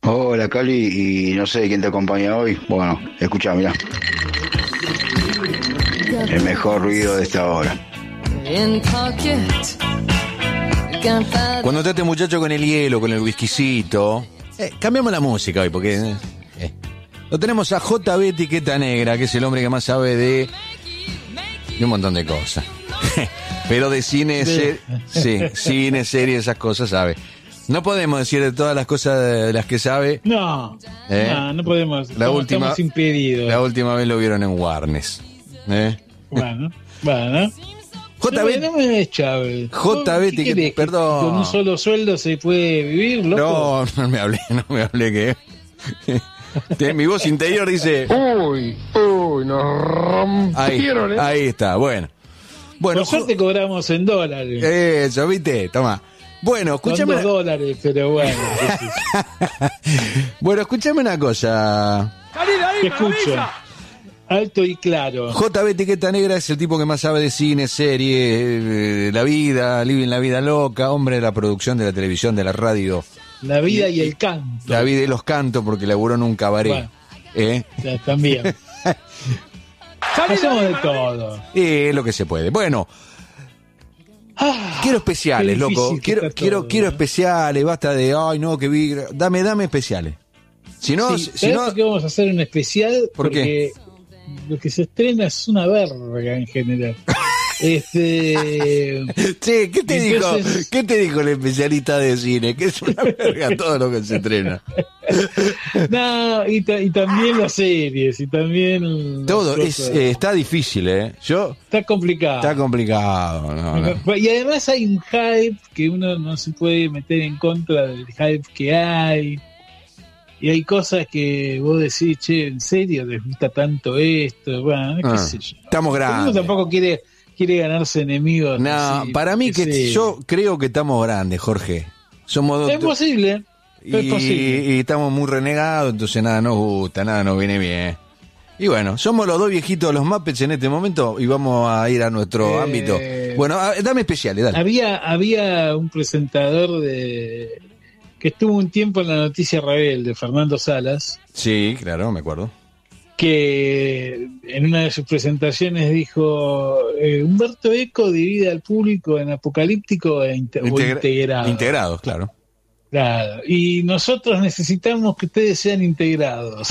Hola Cali, y no sé quién te acompaña hoy. Bueno, escucha, mirá. El mejor ruido de esta hora. Cuando está este muchacho con el hielo, con el whiskycito, cambiamos la música hoy, porque lo tenemos a JB Etiqueta Negra, que es el hombre que más sabe de un montón de cosas. Pero de cine, cine, serie, esas cosas sabe. No podemos decir de todas las cosas de las que sabe. No podemos. Estamos impedidos. La última vez lo vieron en Warnes. Bueno. JB, no me des, Chávez. JB, perdón. ¿Con un solo sueldo se puede vivir, loco? No me hablé que... Mi voz interior dice... Uy, nos rompieron, ahí está, bueno. Por suerte cobramos en dólares. Eso, ¿viste? Toma. Bueno, escúchame... Son $2, pero bueno. Bueno, escúchame una cosa. Te escucho. Alto y claro. JB Etiqueta Negra es el tipo que más sabe de cine, serie, la vida, living la vida loca, hombre de la producción de la televisión, de la radio. La vida y el canto. La vida y los cantos, porque laburó en un cabaret. Bueno, también. Hacemos de todo. Es lo que se puede. Bueno, quiero especiales, loco. Quiero especiales. Basta de, ay, no, que vi. Dame especiales. Si no, por qué vamos a hacer un especial? Porque lo que se estrena es una verga en general. Che, ¿qué te dijo el especialista de cine? Que es una verga todo lo que se estrena. No, y también las series, y también todo está difícil, está complicado. Está complicado, no. Y además hay un hype que uno no se puede meter en contra del hype que hay. Y hay cosas que vos decís, che, ¿en serio les gusta tanto esto? Bueno, qué sé yo. Estamos grandes. Uno tampoco quiere ganarse enemigos. No, así, para mí yo creo que estamos grandes, Jorge. Somos Es posible. Y estamos muy renegados, entonces nada nos gusta, nada nos viene bien. Y bueno, somos los dos viejitos de los Muppets en este momento y vamos a ir a nuestro ámbito. Bueno, dame especiales, dale. Había un presentador que estuvo un tiempo en La Noticia Rebelde, Fernando Salas. Sí, claro, me acuerdo. Que en una de sus presentaciones dijo: Humberto Eco divide al público en apocalíptico o integrado. Integrados, claro. Claro, y nosotros necesitamos que ustedes sean integrados.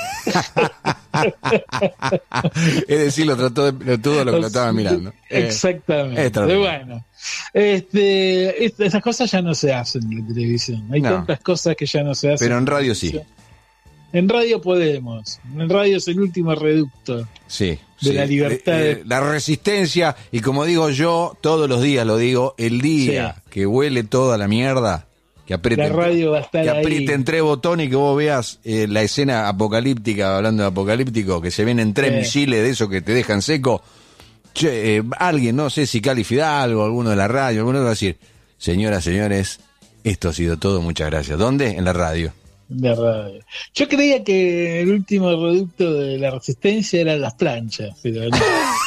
Es decir, lo trató de todo lo que lo estaban mirando. Exactamente. Bueno, esas cosas ya no se hacen en la televisión. Hay tantas cosas que ya no se hacen. Pero en radio sí. En radio podemos. En radio es el último reducto. Sí. De la libertad. La resistencia, y como digo yo, todos los días lo digo, el día que huele toda la mierda, que aprieten, la radio va a estar que ahí. aprieten 3 botones y que vos veas la escena apocalíptica, hablando de apocalíptico, que se vienen 3 misiles de esos que te dejan seco. Che, alguien, no sé si Cali Fidalgo, alguno de la radio, alguno va a decir: señoras, señores, esto ha sido todo, muchas gracias. ¿Dónde? En la radio. De radio. Yo creía que el último reducto de la resistencia eran las planchas, pero no.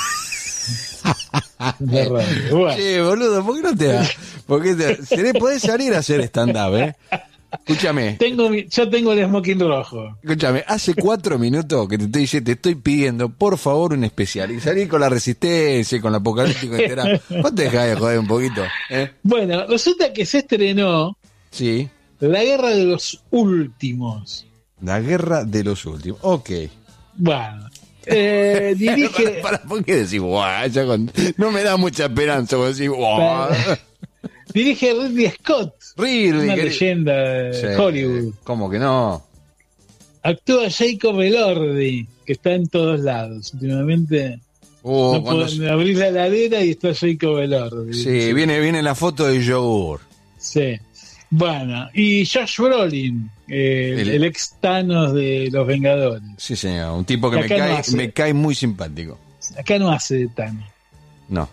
De radio. Bueno. Che, boludo, ¿por qué no te das? Podés salir a hacer stand-up, Escúchame. Yo tengo el smoking rojo. Escúchame, hace 4 minutos que te estoy pidiendo, por favor, un especial. Y salí con la resistencia, con el apocalíptico entera. ¿Vos te dejás de joder un poquito? Bueno, resulta que se estrenó. Sí. La guerra de los últimos. La guerra de los últimos. Ok. Bueno. Dirige. ¿Por qué decís guau? No me da mucha esperanza por decir guau. Dirige Ridley Scott. Una leyenda de Hollywood. ¿Cómo que no? Actúa Jacob Elordi, que está en todos lados. Últimamente. No puedo abrir la heladera y está Jacob Elordi. Sí, viene la foto de yogur. Sí. Bueno, y Josh Brolin, el ex Thanos de Los Vengadores. Sí, señor, un tipo que me cae muy simpático. Acá no hace de Thanos. No.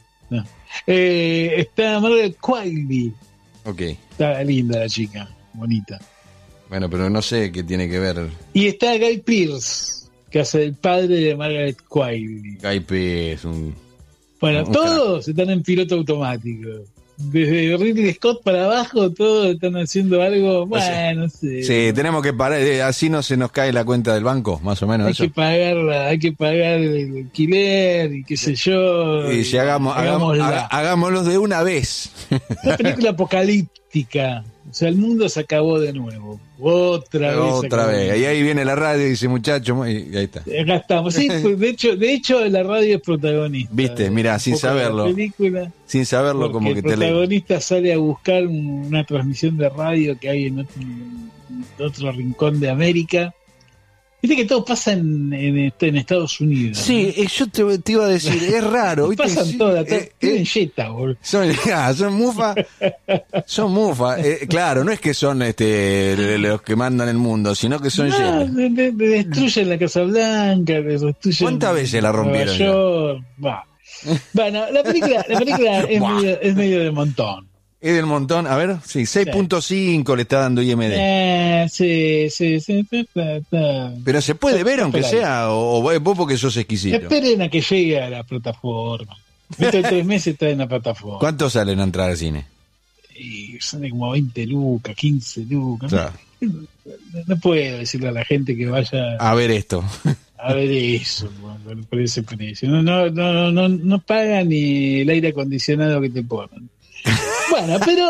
Está Margaret Qualley. Ok. Está linda la chica, bonita. Bueno, pero no sé qué tiene que ver. Y está Guy Pearce, que hace el padre de Margaret Qualley. Guy Pearce, Bueno, todos están en piloto automático. desde Ridley Scott para abajo, todos están haciendo algo, bueno, no sé. Sí, tenemos que parar, así no se nos cae la cuenta del banco, más o menos. Hay que pagar el alquiler y qué sé yo. Y si hagámoslo de una vez. Una película apocalíptica. O sea, el mundo se acabó de nuevo. Otra vez. Y ahí viene la radio y dice, muchacho, y ahí está. Acá estamos. Sí, pues, de hecho, la radio es protagonista. Viste, mira, sin saberlo. Sin saberlo, como que el protagonista sale a buscar una transmisión de radio que hay en otro rincón de América. Viste que todo pasa en Estados Unidos. Sí, ¿no? Yo te iba a decir, es raro. ¿Viste? Pasan todas, tienen jeta, boludo. Son mufas. Son mufas. Claro, no es que son los que mandan el mundo, sino que son jetas. Destruyen la Casa Blanca, destruyen. ¿Cuántas veces la rompieron? Nueva York. Bueno, la película es medio de montón. Es del montón, a ver, sí, 6.5 le está dando IMD. Sí. Pero se puede ver aunque sea, o vos porque sos exquisito. Esperen a que llegue a la plataforma. Dentro de 3 meses está en la plataforma. ¿Cuánto salen a entrar al cine? Y sale como 20 lucas, 15 lucas. Claro. No puedo decirle a la gente que vaya a ver esto. A ver eso, por ese precio. No pagan ni el aire acondicionado que te ponen. Bueno, pero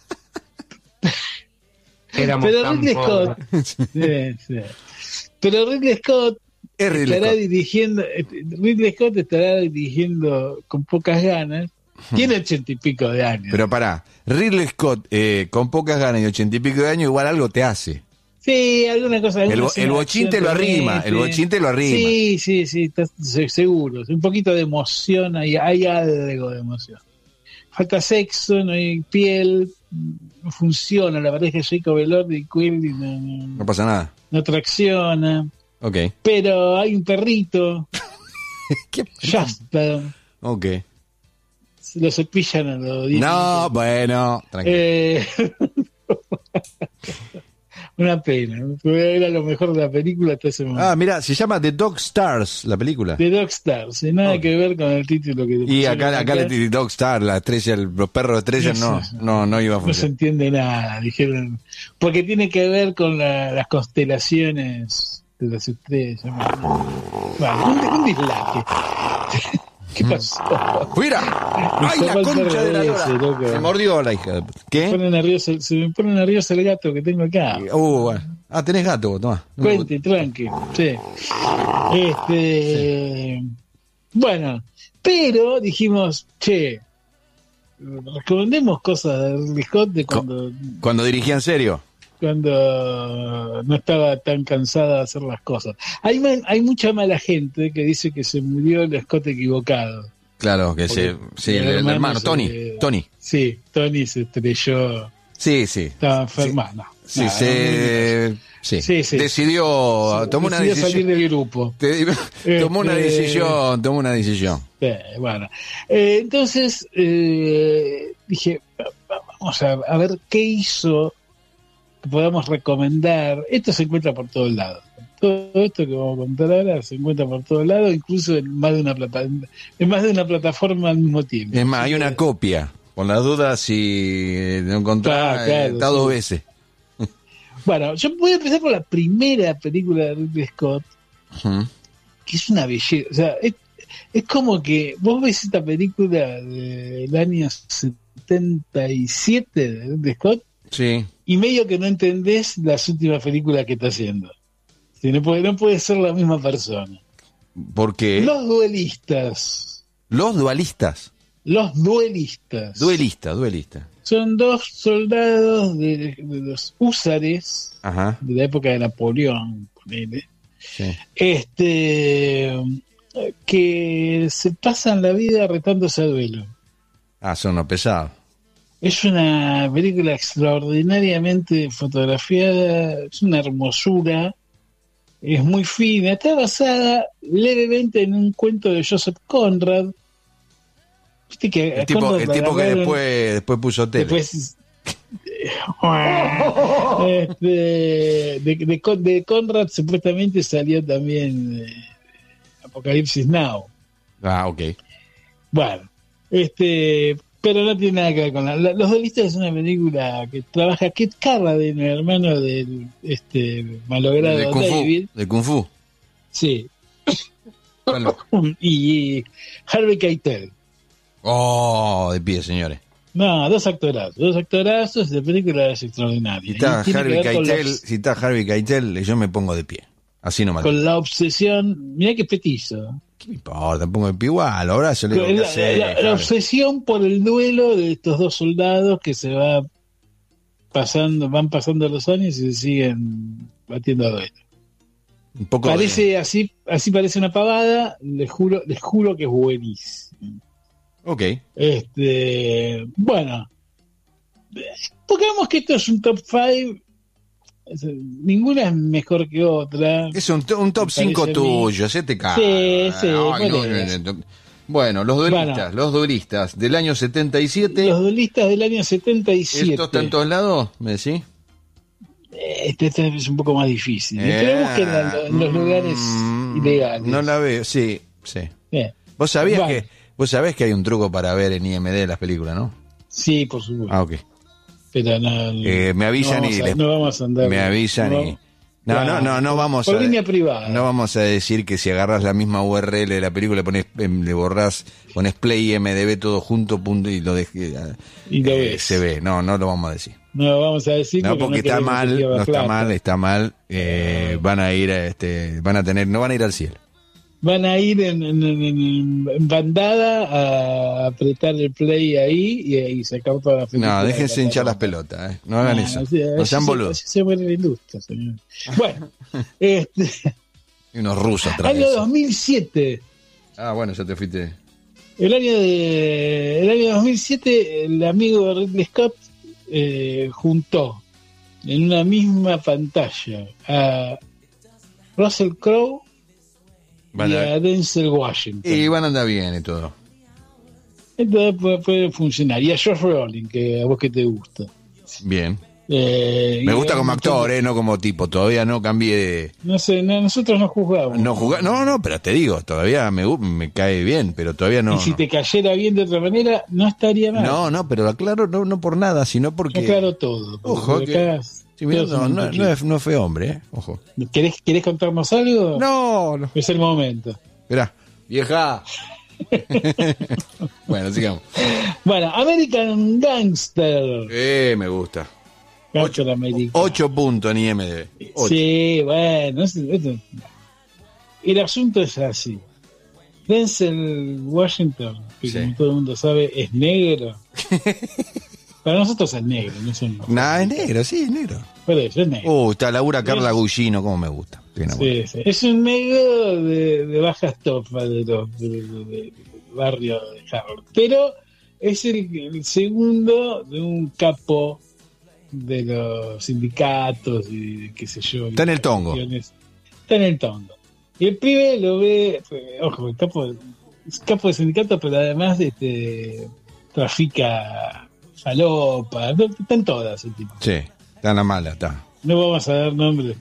Ridley Scott, pero Ridley Scott estará dirigiendo con pocas ganas. Tiene 80 y pico de años. Pero pará, Ridley Scott con pocas ganas y 80 y pico de años igual algo te hace. Sí, alguna cosa. El bochín te lo arrima, Sí, estás seguro. Un poquito de emoción, hay algo de emoción. Falta sexo, no hay piel, no funciona. La pareja de Jacob Elordi y Quill no pasa nada. No tracciona. Ok. Pero hay un perrito. Jasper. Ok. Se lo cepillan a los dientes. No, bueno, tranquilo. Una pena, era lo mejor de la película hasta ese momento. Mira, se llama The Dog Stars, la película. The Dog Stars, nada que ver con el título que y acá le Dog Star, la estrella, los perros estrellas no iba a funcionar. No se entiende nada, dijeron, porque tiene que ver con las constelaciones de las estrellas. Un dislate. ¿Qué pasó? ¡Mira! ¡Ay, la concha de la lora! Se mordió la hija. ¿Qué? Se me pone nervioso el gato que tengo acá. Bueno. Tenés gato, tomá. Cuente, tranqui. Sí. Bueno, pero dijimos, recomendemos cosas de Ridley Scott de cuando dirigía en serio. Cuando no estaba tan cansada de hacer las cosas. Hay mucha mala gente que dice que se murió el Scott equivocado. Claro, que el hermano Tony. Sí, Tony se estrelló. Sí. Estaba enferma. Decidió tomó salir del grupo. Tomó una decisión. Bueno, entonces dije, vamos a ver qué hizo que podamos recomendar. Esto se encuentra por todos lados. Todo esto que vamos a contar ahora se encuentra por todos lados, incluso en más de una plataforma al mismo tiempo. Es más, hay una copia. Con las dudas, si no encontrás, está 2 veces. Bueno, yo voy a empezar por la primera película de Ridley Scott, que es una belleza. O sea, es como que vos ves esta película del año 77 de Ridley Scott, y medio que no entendés las últimas películas que está haciendo. Sí, no puede ser la misma persona. ¿Por qué? Los duelistas. Son 2 soldados de los húsares, de la época de Napoleón, ponele, que se pasan la vida retándose a duelo. Son unos pesados. Es una película extraordinariamente fotografiada, es una hermosura, es muy fina, está basada levemente en un cuento de Joseph Conrad. ¿Viste que el tipo que después puso tele? De Conrad supuestamente salió también Apocalipsis Now. Ok. Bueno, Pero no tiene nada que ver con Los Duelistas. Es una película que trabaja Kit Carradine, el hermano del malogrado de Kung David. Fu, de Kung Fu. Sí. Y Harvey Keitel. Oh, de pie, señores. No, dos actorazos, de película es extraordinaria. Si está Harvey Keitel, yo me pongo de pie. Así nomás. Con la obsesión, mirá qué petizo. ¿Qué me importa? Me pongo de pie igual, ahora yo le digo la obsesión por el duelo de estos dos soldados que van pasando los años y se siguen batiendo a duelo. Un poco parece así parece una pavada, les juro que es buenísimo. Ok. Bueno, pongamos que esto es un top 5. Ninguna es mejor que otra. Es un top 5 tuyo, se te cae. Sí, no. Bueno, los duelistas del año 77. Los duelistas del año 77. ¿Esto está en todos lados, me decís? Este es un poco más difícil. Esperemos que en los lugares ilegales. No la veo, sí. ¿Vos sabés que hay un truco para ver en IMDb las películas, ¿no? Sí, por supuesto. Ah, ok. Pero me avisan no vamos a andar. Me avisan y... No vamos por línea privada. No vamos a decir que si agarras la misma URL de la película, le borrás, pones play IMDb todo junto, punto, y lo ves. Se ve. No lo vamos a decir. No lo vamos a decir. No, porque está mal, está mal. Van a ir no van a ir al cielo. Van a ir en bandada a apretar el play ahí y sacar toda la película. No, déjense hinchar las pelotas, no hagan eso. No sean boludos. Se muere la industria, señor. Bueno, y unos rusos atrás. Año 2007. Ah, bueno, ya te fuiste. El año 2007, el amigo de Ridley Scott juntó en una misma pantalla a Russell Crowe y a Denzel Washington. Y van a andar bien y todo. Entonces puede funcionar. Y a Josh Brolin, que a vos que te gusta. Bien. Me gusta como actor, no como tipo. Todavía no cambié de... No sé, nosotros no juzgamos. No, pero te digo, todavía me cae bien, pero todavía no. Y si te cayera bien de otra manera, no estaría mal. No, pero aclaro no por nada, sino porque... Aclaro todo. Ojo, que... Sí, mira, no fue hombre, ojo. ¿Querés contarnos algo? No. Es el momento. Esperá, vieja. Bueno, sigamos. Bueno, American Gangster. Me gusta. 8 puntos en IMDb. 8. Sí, bueno. El asunto es así. Denzel Washington, que como todo el mundo sabe, es negro. Para nosotros es negro, no son... Es negro, sí, es negro. Por eso es negro. Está Laura Carla Gugino, como me gusta. Sí. Es un negro de baja estofa del barrio de Harvard. Pero es el segundo de un capo de los sindicatos y qué sé yo. Está en el tongo. Y el pibe lo ve, ojo, el capo de sindicato, pero además trafica falopa, están todas el tipo. Sí, está en la mala, está. No vamos a dar nombres.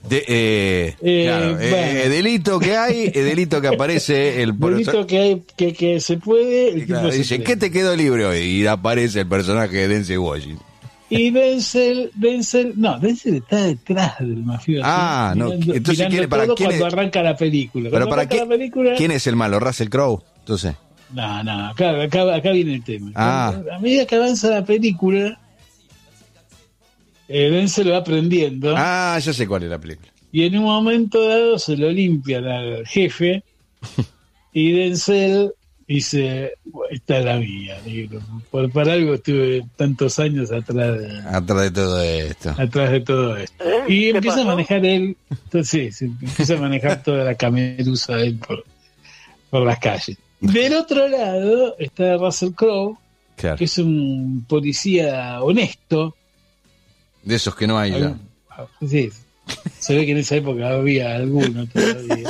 Delito que hay, delito que aparece el delito que hay que se puede. El tipo dice, ¿qué te quedó libre hoy? Y aparece el personaje de Denzel Washington. Y Denzel está detrás del mafioso. No, entonces ¿quién cuando arranca la película. Pero ¿quién es el malo? ¿Russell Crowe? Entonces. No, acá viene el tema. A medida que avanza la película, Denzel va aprendiendo. Ya sé cuál es la película. Y en un momento dado se lo limpian al jefe y Denzel dice, esta es la mía, negro. Por algo estuve tantos años atrás de todo esto. Y empieza a manejar él, entonces empieza a manejar toda la cameruza de él por las calles. Del otro lado está Russell Crowe, claro, que es un policía honesto. De esos que no hay ya. Sí, se ve que en esa época había alguno todavía.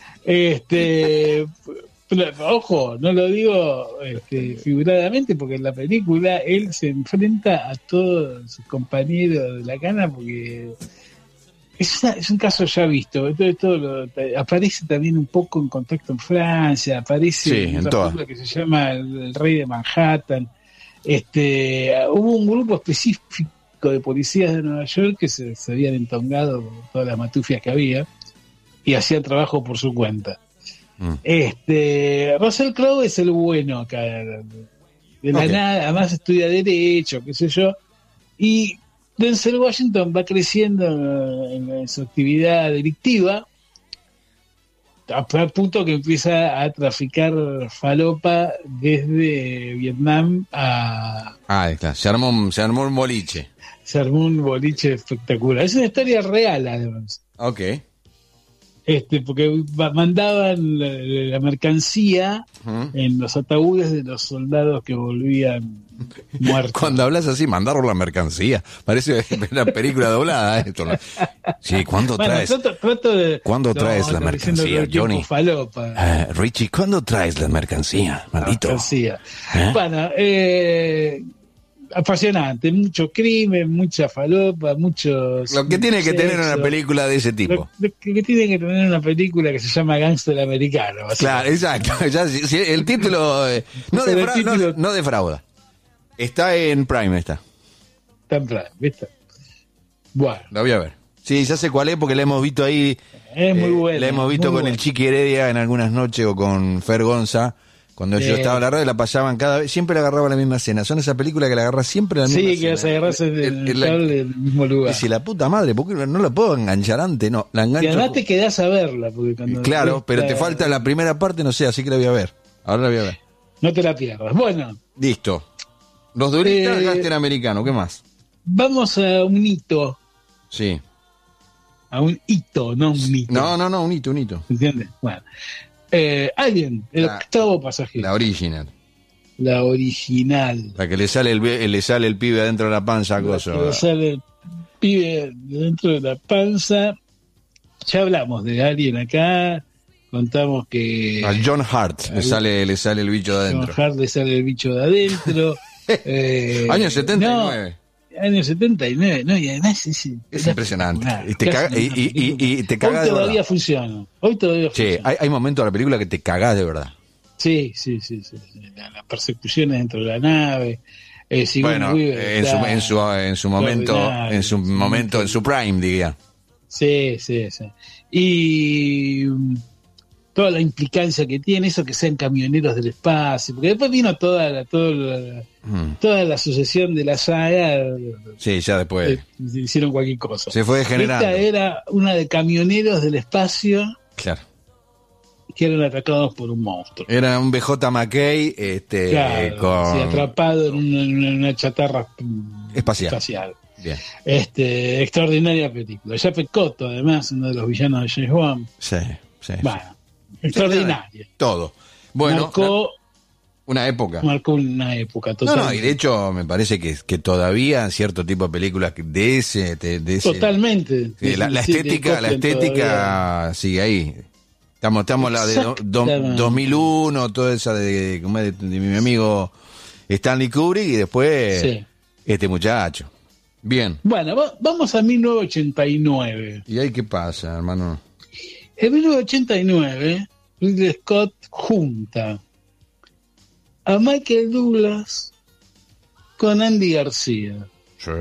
Ojo, no lo digo figuradamente, porque en la película él se enfrenta a todos sus compañeros de la cana, porque es un caso ya visto. Entonces aparece también un poco en Contacto en Francia, aparece en otra película que se llama El Rey de Manhattan. Hubo un grupo específico de policías de Nueva York que se habían entongado con todas las matufias que había y hacían trabajo por su cuenta. Russell Crowe es el bueno acá, de la nada, además estudia Derecho, qué sé yo, y Denzel Washington va creciendo en su actividad delictiva al punto que empieza a traficar falopa desde Vietnam a... Claro. Se armó un boliche. Se armó un boliche espectacular. Es una historia real, además. Ok. Porque mandaban la mercancía en los ataúdes de los soldados que volvían muertos. Cuando hablas así, mandaron la mercancía. Parece una película doblada esto. Sí, ¿cuándo traes? ¿Cuándo traes la mercancía, Johnny? Richie, ¿cuándo traes la mercancía? Maldito. Bueno, apasionante, mucho crimen, mucha falopa, muchos... Lo que tiene que tener una película de ese tipo. Lo que tiene que tener una película que se llama Gángster Americano. Claro, exacto. Ya, el título no defrauda. Está en Prime, Está en Prime, ¿viste? Bueno. La voy a ver. Sí, ya sé cuál es porque la hemos visto ahí. Es muy buena. La hemos visto con el Chiqui Heredia en algunas noches o con Fer Gonza. Cuando yo estaba en la radio la pasaban cada vez, siempre la agarraba la misma escena. Son esas películas que la agarras siempre la misma escena. Sí, que las agarras en el cable del mismo lugar. Y si la puta madre, ¿por qué no la puedo enganchar antes? No, la engancho. Y además te quedás a verla. Porque cuando claro, pero te falta la primera parte, no sé, así que la voy a ver. Ahora la voy a ver. No te la pierdas. Bueno. Listo. Los duristas, Gángster Americano, ¿qué más? Vamos a un hito. Sí. A un hito, no un hito. No, un hito. ¿Entiendes? Bueno. Alien, el octavo pasajero. La original. La que le sale el pibe adentro de la panza, cosa. Le sale el pibe dentro de la panza. Ya hablamos de Alien acá. Contamos que a John Hart le sale el bicho de adentro. John Hart le sale el bicho de adentro. Año 79. Año 79, no, y además es impresionante. Y te cagas de verdad. Hoy todavía funciona. Sí, hay momentos de la película que te cagás de verdad. Sí. Las persecuciones dentro de la nave. Bueno, en su momento, en su prime, diría. Sí. Y toda la implicancia que tiene eso, que sean camioneros del espacio, porque después vino toda la sucesión de la saga. Sí, ya después hicieron cualquier cosa. Se fue degenerando. Esta era una de camioneros del espacio. Claro. Que eran atacados por un monstruo. Era un BJ McKay, atrapado en una chatarra espacial. Bien. Extraordinaria película. Japhet Kotto, además, uno de los villanos de James Bond. Sí. Bueno, extraordinaria. Todo. Bueno, marcó una época. Totalmente. No, y de hecho me parece que todavía cierto tipo de películas de ese totalmente. La estética sigue ahí. Estamos la de 2001, toda esa de mi amigo Stanley Kubrick y después este muchacho. Bien. Bueno, vamos a 1989. ¿Y ahí qué pasa, hermano? En 1989, Ridley Scott junta a Michael Douglas con Andy García. Sí.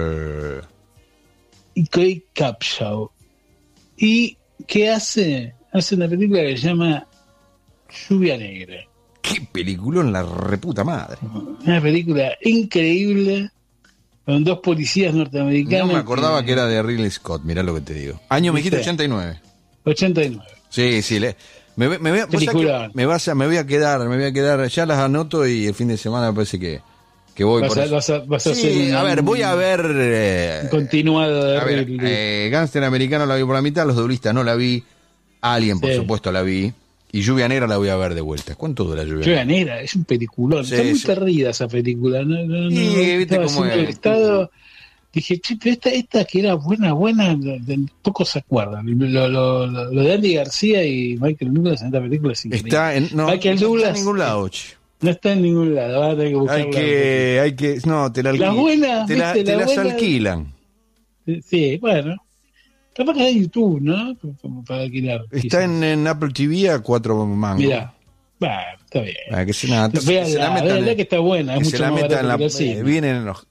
Y Kate Capshaw. ¿Y qué hace? Hace una película que se llama Lluvia Negra. ¡Qué película en la reputa madre! Una película increíble con dos policías norteamericanos. No me acordaba que era de Ridley Scott, mirá lo que te digo. Año, me dijiste 89. 89. Sí. Me voy a quedar, ya las anoto y el fin de semana me parece que voy por eso. Vas a hacer voy a ver continuado de Gángster Americano la vi por la mitad, Los Duelistas no la vi, Alien por supuesto la vi y Lluvia Negra la voy a ver de vuelta. ¿Cuánto dura Lluvia Negra? Es un peliculón. Está muy perdida esa película. ¿Viste cómo es? Dije, pero esta que era buena, pocos se acuerdan. Lo de Andy García y Michael Douglas en esta película es increíble. Michael Douglas no está en ningún lado, che. No está en ningún lado, ahora tengo que buscarla. Te las alquilan. Sí, bueno. Capaz que hay en YouTube, ¿no? Como para alquilar. Está en Apple TV a 4 mangos. Mirá, Está bien. Que se la metan, que está buena, es mucho más barato que el cine. Vienen los...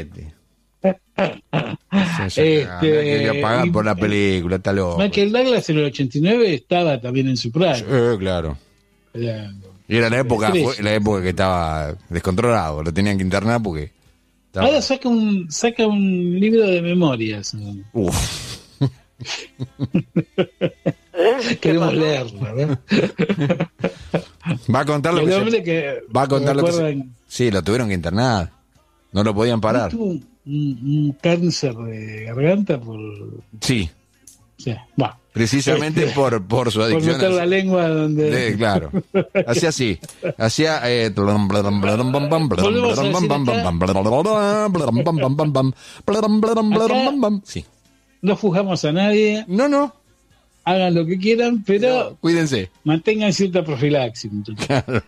que pagar por la película, está loco. Michael Douglas en el 89 estaba también en su prime. Claro. Y era la época que estaba descontrolado, lo tenían que internar porque... Ahora saca un libro de memorias. Uf. Queremos leerlo, ¿no? Va a contar lo va a contar lo que sí, lo tuvieron que internar. No lo podían parar. Tuvo un cáncer de garganta por... Sí. Sí, precisamente por su adicción. Por meter la lengua donde... Claro. Hacía así. Hacía... Sí. No juzgamos a nadie. No. Hagan lo que quieran, pero... No, cuídense. Mantengan cierta profilaxis. Claro.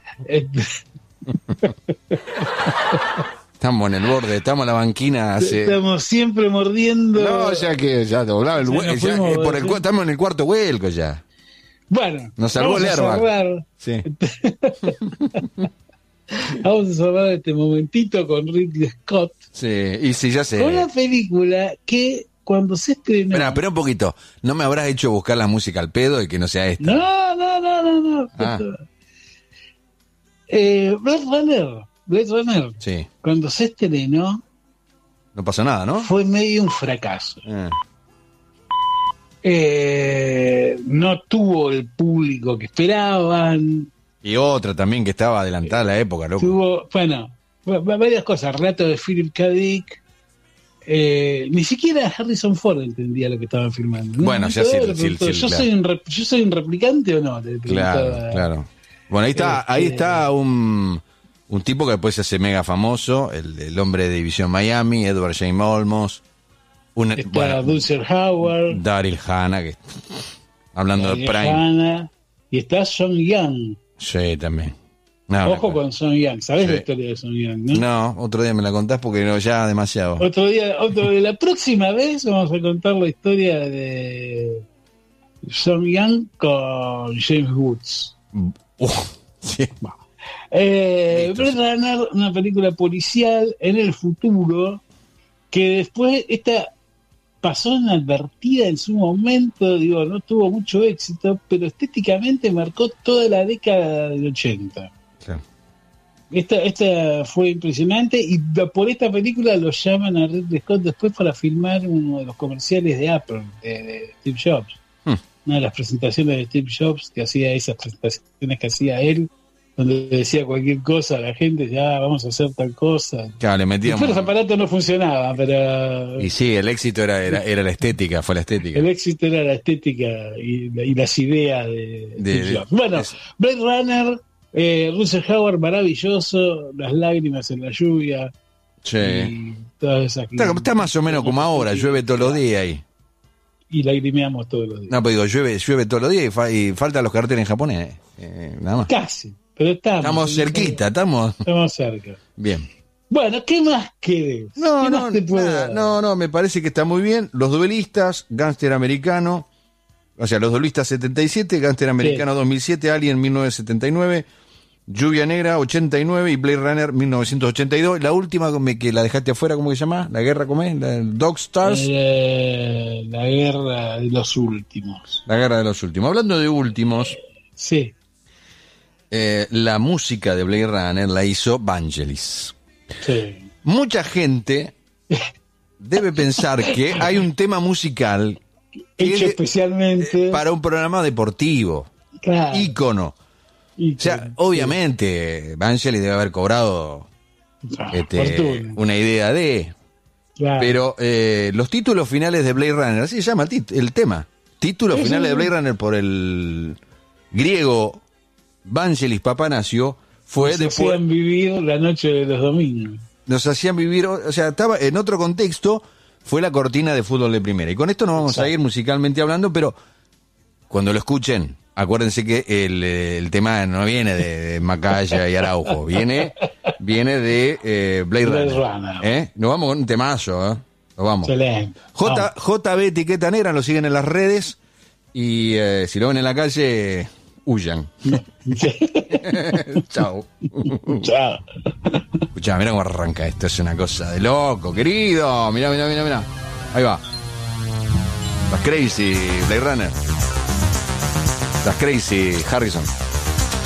Estamos en el borde, estamos en la banquina. Estamos siempre mordiendo. No, ya doblaba el vuelco. Estamos en el cuarto vuelco ya. Bueno, nos salvó el airbag. Sí. Vamos a cerrar este momentito con Ridley Scott. Sí, y sí, ya sé. Una película que cuando se estrenó... Espera un poquito. ¿No me habrás hecho buscar la música al pedo y que no sea esta? No. Blade Runner, sí. Cuando se estrenó, no pasó nada, ¿no? fue medio un fracaso. No tuvo el público que esperaban. Y otra también que estaba adelantada a la época, loco. Tuvo, varias cosas. Relato de Philip K. Dick. Ni siquiera Harrison Ford entendía lo que estaban filmando, ¿no? Bueno, ya sí, ¿Yo soy un replicante o no? Claro. Bueno, ahí está un tipo que después se hace mega famoso, el hombre de División Miami, Edward James Olmos. Dulce Howard. Daryl Hannah, que hablando de Prime. Y está Son Young. Sí, también. Ojo con Son Young. ¿Sabés la historia de Son Young, no? No, otro día me la contás porque no, ya demasiado. Otro día, la próxima vez vamos a contar la historia de Son Young con James Woods. Sí. Blade Runner, una película policial en el futuro que después pasó inadvertida en su momento, no tuvo mucho éxito, pero estéticamente marcó toda la década del 80. Claro. Esta fue impresionante y por esta película lo llaman a Ridley Scott después para filmar uno de los comerciales de Apple, de Steve Jobs. Una de las presentaciones de Steve Jobs, que hacía esas presentaciones que hacía él, donde decía cualquier cosa a la gente, vamos a hacer tal cosa. Claro, le metíamos... Después los aparatos no funcionaban, pero... Y sí, el éxito era la estética, fue la estética. El éxito era la estética y las ideas de Jobs. Bueno, Blade Runner, Russell Howard, maravilloso, las lágrimas en la lluvia. Sí. Y todas esas... Está más o menos como ahora, llueve todos los días ahí. Y lagrimeamos todos los días. No, pero digo, llueve todos los días y faltan los carteles en japonés. Nada más. Casi. Pero estamos cerquita, estamos cerca. Bien. Bueno, ¿qué más querés? No, me parece que está muy bien. Los Duelistas, Gángster Americano, o sea, Los Duelistas 77, Gángster Americano 2007, Alien 1979, Lluvia Negra 89 y Blade Runner 1982. La última que la dejaste afuera, ¿cómo se llama? ¿La guerra cómo es? Dog Stars. La guerra de los últimos. La guerra de los últimos. Hablando de últimos. Sí. La música de Blade Runner la hizo Vangelis. Sí. Mucha gente debe pensar que hay un tema musical hecho especialmente para un programa deportivo. Claro. Ícono. O sea, obviamente Vangelis debe haber cobrado una idea de... Claro. Pero los títulos finales de Blade Runner, así se llama el tema. Títulos finales de Blade Runner por el griego Vangelis Papanacio fue nos hacían vivir la noche de los domingos. Nos hacían vivir, o sea, estaba en otro contexto, fue la cortina de Fútbol de Primera. Y con esto nos vamos a ir musicalmente hablando, pero cuando lo escuchen, acuérdense que el tema no viene de Macaya y Araujo, viene de Blade Runner. Nos vamos con un temazo, nos vamos. Excelente. JB Etiqueta Negra, lo siguen en las redes y si lo ven en la calle... huyan. Chao. Chao. Escuchá, mirá cómo arranca esto, es una cosa de loco, querido. Mirá. Ahí va. Las Crazy Blade Runner. Las Crazy Harrison.